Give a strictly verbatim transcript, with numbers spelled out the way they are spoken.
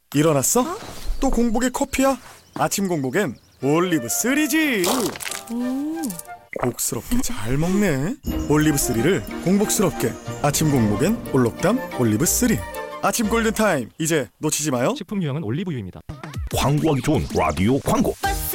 일어났어? 어? 또 공복에 커피야? 아침 공복엔 올리브 쓰리지. 오. 복스럽게 잘 먹네. 올리브 쓰리를 공복스럽게. 아침 공복엔 올록담 올리브 쓰리. 아침 골든타임, 이제 놓치지 마요. 식품 유형은 올리브유입니다. 광고하기 좋은 라디오 광고.